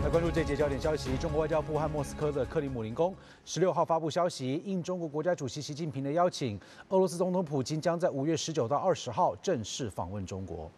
关注这节焦点消息，中国外交部和莫斯科的克里姆林宫16号发布消息，应中国国家主席习近平的邀请，俄罗斯总统普京将在5月19到20号正式访问中国。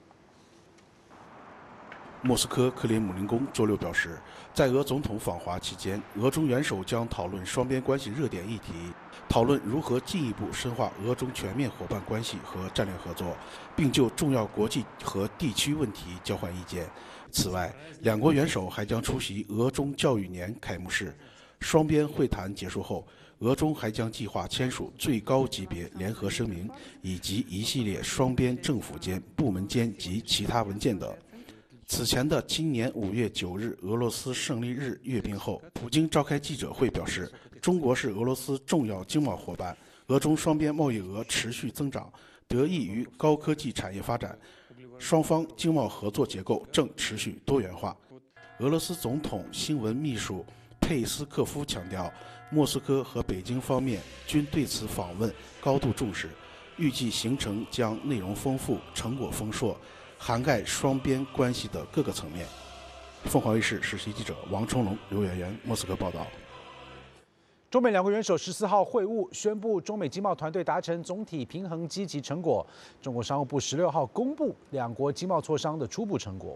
莫斯科克里姆林宫周六表示，在俄总统访华期间，俄中元首将讨论双边关系热点议题，讨论如何进一步深化俄中全面伙伴关系和战略合作，并就重要国际和地区问题交换意见。此外，两国元首还将出席俄中教育年开幕式。双边会谈结束后，俄中还将计划签署最高级别联合声明，以及一系列双边政府间、部门间及其他文件等。此前的今年5月9日俄罗斯胜利日阅兵后，普京召开记者会表示，中国是俄罗斯重要经贸伙伴，俄中双边贸易额持续增长，得益于高科技产业发展，双方经贸合作结构正持续多元化。俄罗斯总统新闻秘书佩斯科夫强调，莫斯科和北京方面均对此访问高度重视，预计行程将内容丰富，成果丰硕，涵盖双边关系的各个层面。凤凰卫视实习记者王冲龙、刘媛媛莫斯科报道。 中美两国元首14号会晤，宣布中美经贸团队达成总体平衡积极成果。中国商务部16号公布两国经贸磋商的初步成果。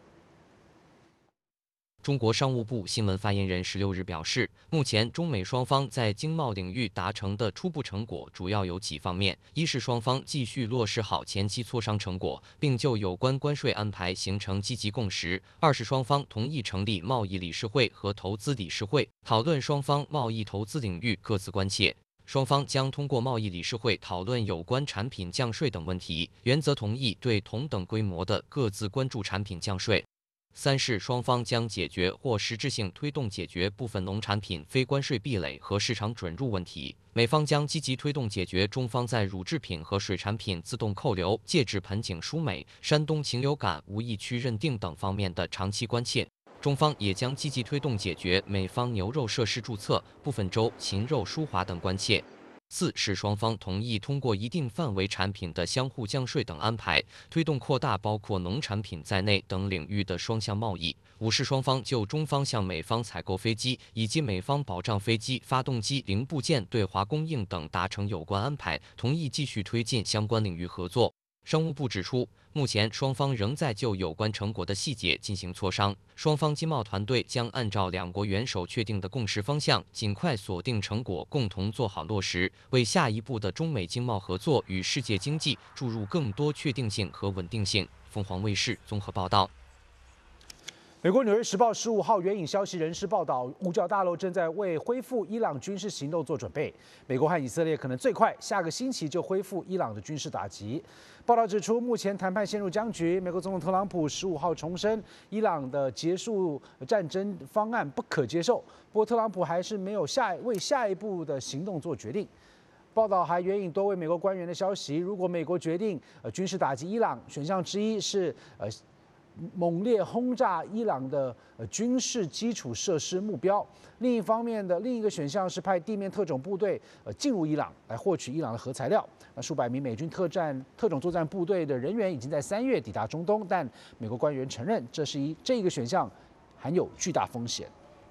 中国商务部新闻发言人16日表示，目前中美双方在经贸领域达成的初步成果主要有几方面：一是双方继续落实好前期磋商成果，并就有关关税安排形成积极共识；二是双方同意成立贸易理事会和投资理事会，讨论双方贸易投资领域各自关切。双方将通过贸易理事会讨论有关产品降税等问题，原则同意对同等规模的各自关注产品降税。三是双方将解决或实质性推动解决部分农产品非关税壁垒和市场准入问题。美方将积极推动解决中方在乳制品和水产品自动扣留、戒指盆景输美、山东禽流感无疫区认定等方面的长期关切。中方也将积极推动解决美方牛肉设施注册、部分州禽肉输华等关切。四是双方同意通过一定范围产品的相互降税等安排，推动扩大包括农产品在内等领域的双向贸易。五是双方就中方向美方采购飞机以及美方保障飞机发动机零部件对华供应等达成有关安排，同意继续推进相关领域合作。商务部指出，目前双方仍在就有关成果的细节进行磋商，双方经贸团队将按照两国元首确定的共识方向，尽快锁定成果，共同做好落实，为下一步的中美经贸合作与世界经济注入更多确定性和稳定性。凤凰卫视综合报道。 美国《纽约时报》15号援引消息人士报道，五角大楼正在为恢复伊朗军事行动做准备。美国和以色列可能最快下个星期就恢复伊朗的军事打击。报道指出，目前谈判陷入僵局。美国总统特朗普15号重申，伊朗的结束战争方案不可接受。不过，特朗普还是没有为下一步的行动做决定。报道还援引多位美国官员的消息，如果美国决定军事打击伊朗，选项之一是猛烈轰炸伊朗的军事基础设施目标。另一方面的另一个选项是派地面特种部队进入伊朗来获取伊朗的核材料。那数百名美军特种作战部队的人员已经在3月抵达中东，但美国官员承认这个选项含有巨大风险。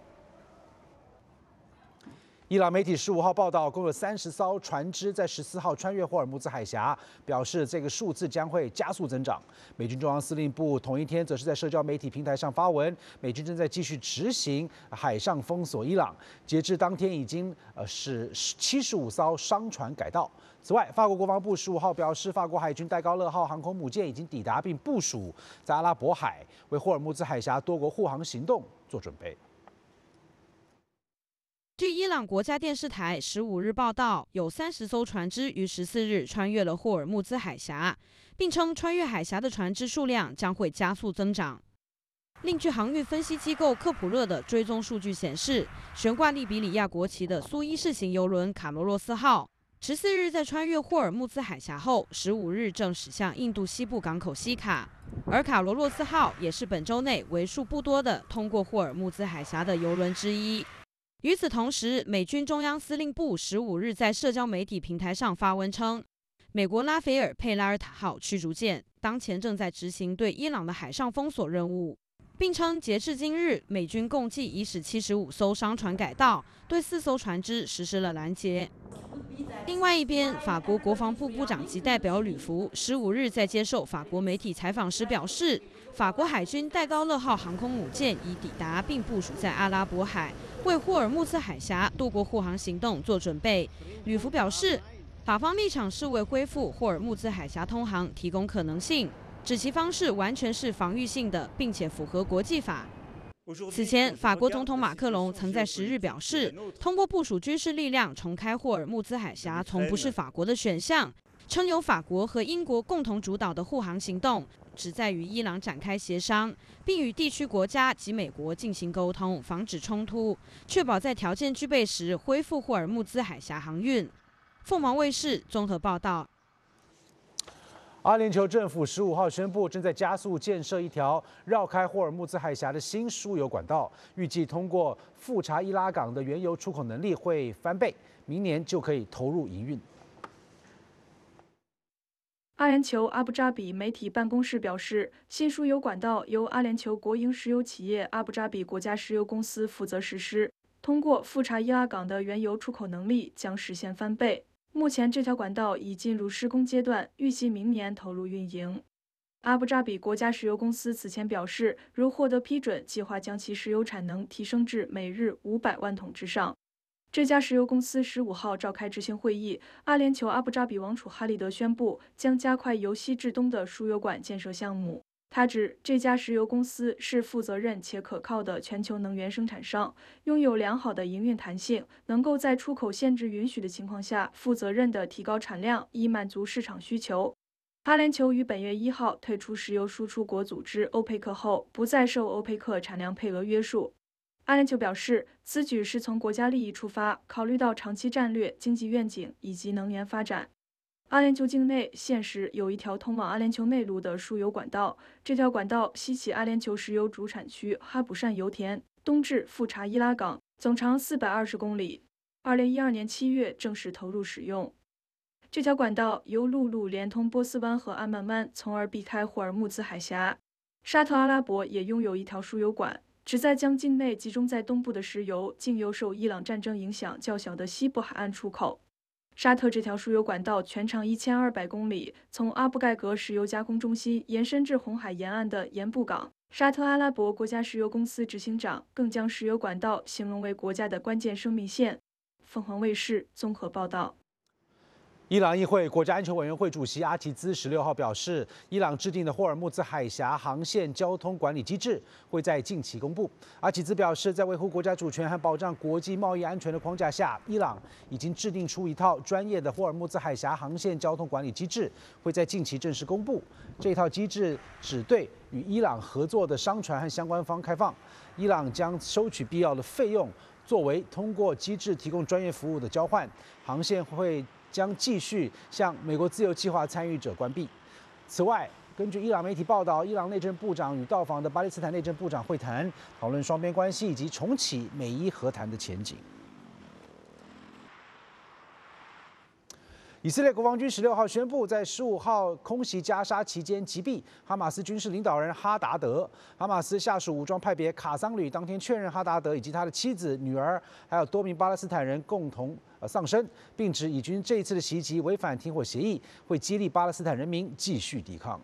伊朗媒体15号报道，共有30艘船只在14号穿越霍尔木兹海峡，表示这个数字将会加速增长。美军中央司令部同一天则是在社交媒体平台上发文，美军正在继续执行海上封锁伊朗，截至当天已经使75艘商船改道。此外，法国国防部15号表示，法国海军戴高乐号航空母舰已经抵达并部署在阿拉伯海，为霍尔木兹海峡多国护航行动做准备。 据伊朗国家电视台15日报道，有30艘船只于14日穿越了霍尔木兹海峡，并称穿越海峡的船只数量将会加速增长。另据航运分析机构科普勒的追踪数据显示，悬挂利比里亚国旗的苏伊士型邮轮卡罗洛斯号14日在穿越霍尔木兹海峡后，15日正驶向印度西部港口西卡，而卡罗洛斯号也是本周内为数不多的通过霍尔木兹海峡的邮轮之一。与此同时，美军中央司令部15日在社交媒体平台上发文称，美国拉斐尔·佩拉尔塔号驱逐舰当前正在执行对伊朗的海上封锁任务。 并称截至今日，美军共计已使75艘商船改道，对4艘船只实施了拦截。另外一边，法国国防部部长级代表吕福15日在接受法国媒体采访时表示，法国海军戴高乐号航空母舰已抵达并部署在阿拉伯海，为霍尔木兹海峡渡过护航行动做准备。吕福表示，法方立场是为恢复霍尔木兹海峡通航提供可能性，指其方式完全是防御性的，并且符合国际法。此前，法国总统马克龙曾在10日表示，通过部署军事力量重开霍尔木兹海峡从不是法国的选项，称由法国和英国共同主导的护航行动，旨在与伊朗展开协商，并与地区国家及美国进行沟通，防止冲突，确保在条件具备时恢复霍尔木兹海峡航运。凤凰卫视综合报道。 阿联酋政府15号宣布，正在加速建设一条绕开霍尔木兹海峡的新输油管道，预计通过富查伊拉港的原油出口能力会翻倍，明年就可以投入营运。 阿联酋阿布扎比媒体办公室表示，新输油管道由阿联酋国营石油企业阿布扎比国家石油公司负责实施，通过富查伊拉港的原油出口能力将实现翻倍。目前这条管道已进入施工阶段，预计明年投入运营。阿布扎比国家石油公司此前表示，如获得批准，计划将其石油产能提升至每日500万桶之上。这家石油公司15号召开执行会议，阿联酋阿布扎比王储哈利德宣布将加快由西至东的输油管建设项目。他指这家石油公司是负责任且可靠的全球能源生产商，拥有良好的营运弹性，能够在出口限制允许的情况下，负责任地提高产量，以满足市场需求。阿联酋于本月1号退出石油输出国组织欧佩克后，不再受欧佩克产量配额约束。阿联酋表示，此举是从国家利益出发，考虑到长期战略、经济愿景以及能源发展。阿联酋境内现时有一条通往阿联酋内陆的输油管道，这条管道西起阿联酋石油主产区哈卜善油田，东至富查伊拉港，总长420公里。2012年7月正式投入使用。这条管道由陆路连通波斯湾和阿曼湾，从而避开霍尔木兹海峡。沙特阿拉伯也拥有一条输油管，旨在将境内集中在东部的石油经由受伊朗战争影响较小的西部海岸出口。沙特这条输油管道全长1200公里，从阿布盖格石油加工中心延伸至红海沿岸的盐布港。沙特阿拉伯国家石油公司执行长更将石油管道形容为国家的关键生命线。凤凰卫视综合报道。 伊朗议会国家安全委员会主席阿提兹16号表示，伊朗制定的霍尔木兹海峡航线交通管理机制会在近期公布。阿提兹表示，在维护国家主权和保障国际贸易安全的框架下，伊朗已经制定出一套专业的霍尔木兹海峡航线交通管理机制，会在近期正式公布。这套机制只对与伊朗合作的商船和相关方开放，伊朗将收取必要的费用，作为通过机制提供专业服务的交换。航线将继续向美国自由计划参与者关闭。此外，根据伊朗媒体报道，伊朗内政部长与到访的巴勒斯坦内政部长会谈，讨论双边关系以及重启美伊和谈的前景。以色列国防军16号宣布，在15号空袭加沙期间击毙哈马斯军事领导人哈达德。哈马斯下属武装派别卡桑旅当天确认哈达德以及他的妻子、女儿，还有多名巴勒斯坦人共同丧生，并指以军这一次的袭击违反停火协议，会激励巴勒斯坦人民继续抵抗。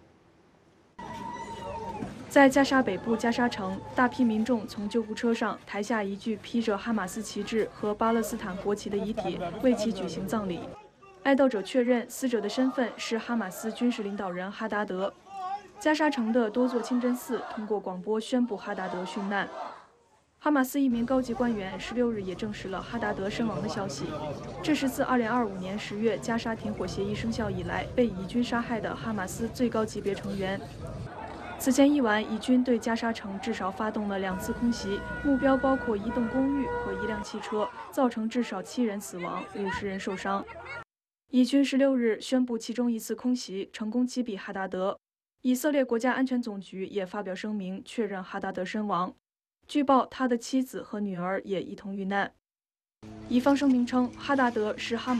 在加沙北部加沙城，大批民众从救护车上抬下一具披着哈马斯旗帜和巴勒斯坦国旗的遗体，为其举行葬礼。哀悼者确认死者的身份是哈马斯军事领导人哈达德。加沙城的多座清真寺通过广播宣布哈达德殉难。哈马斯一名高级官员16日也证实了哈达德身亡的消息。这是自2025年10月加沙停火协议生效以来被以军杀害的哈马斯最高级别成员。此前一晚，以军对加沙城至少发动了2次空袭，目标包括一栋公寓和一辆汽车，造成至少7人死亡，50人受伤。以军16日宣布其中一次空袭成功击毙哈达德。以色列国家安全总局也发表声明，确认哈达德身亡。据报，他的妻子和女儿也一同遇难。以方声明称，哈达德是哈马